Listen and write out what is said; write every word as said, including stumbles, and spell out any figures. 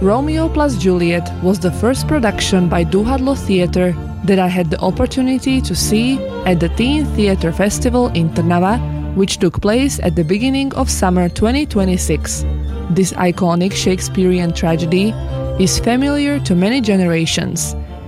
Romeo plus Juliet was the first production by Duhadlo Theatre that I had the opportunity to see at the Teen Theatre Festival in Trnava, which took place at the beginning of summer twenty twenty-six. This iconic Shakespearean tragedy is familiar to many generations,